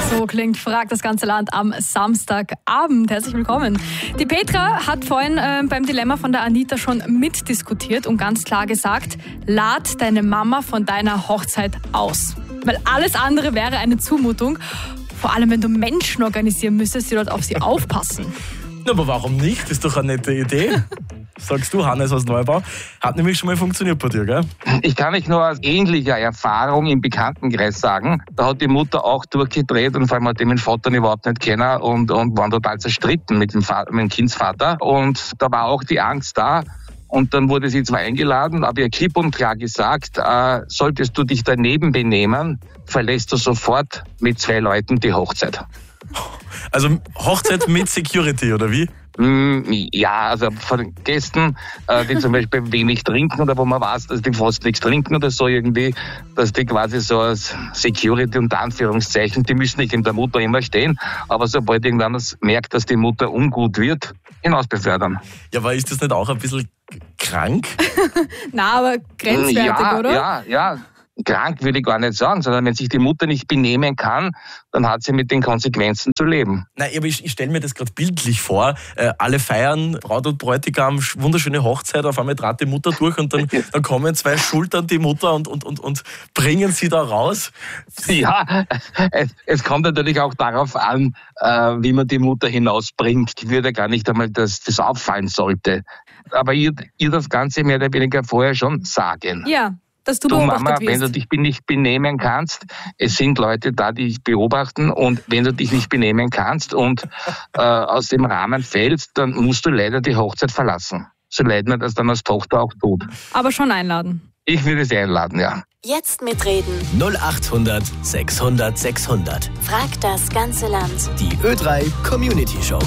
So klingt Frag das ganze Land am Samstagabend. Herzlich willkommen. Die Petra hat vorhin beim Dilemma von der Anita schon mitdiskutiert und ganz klar gesagt, lad deine Mama von deiner Hochzeit aus. Weil alles andere wäre eine Zumutung. Vor allem, wenn du Menschen organisieren müsstest, die dort auf sie aufpassen. Aber warum nicht? Das ist doch eine nette Idee. Sagst du, Hannes aus Neubau. Hat nämlich schon mal funktioniert bei dir, gell? Ich kann euch nur aus ähnlicher Erfahrung im Bekanntenkreis sagen, da hat die Mutter auch durchgedreht und vor allem hat die meinen Vater überhaupt nicht kennen und waren total zerstritten mit dem Kindsvater. Und da war auch die Angst da. Und dann wurde sie zwar eingeladen, aber ihr klipp und klar gesagt, solltest du dich daneben benehmen, verlässt du sofort mit 2 Leuten die Hochzeit. Also Hochzeit mit Security, oder wie? Ja, also von den Gästen, die zum Beispiel wenig trinken oder wo man weiß, dass die fast nichts trinken oder so irgendwie, dass die quasi so als Security unter Anführungszeichen, die müssen nicht in der Mutter immer stehen, aber sobald irgendwann merkt, dass die Mutter ungut wird, hinaus befördern. Ja, aber ist das nicht auch ein bisschen krank? Na, aber grenzwertig, oder? Ja. Krank würde ich gar nicht sagen, sondern wenn sich die Mutter nicht benehmen kann, dann hat sie mit den Konsequenzen zu leben. Nein, aber ich stelle mir das gerade bildlich vor. Alle feiern, Braut und Bräutigam, wunderschöne Hochzeit, auf einmal trat die Mutter durch und dann kommen 2 Schultern die Mutter und bringen sie da raus. Ja, es kommt natürlich auch darauf an, wie man die Mutter hinausbringt. Ich würde gar nicht einmal, dass das auffallen sollte. Aber ihr das Ganze mehr oder weniger vorher schon sagen. Ja. Dass du Mama, wirst. wenn du dich nicht benehmen kannst, es sind Leute da, die dich beobachten und wenn du dich nicht benehmen kannst und aus dem Rahmen fällst, dann musst du leider die Hochzeit verlassen. So leid man das dann als Tochter auch tut. Aber schon einladen. Ich würde sie einladen, ja. Jetzt mitreden. 0800 600 600. Frag das ganze Land. Die Ö3 Community Show.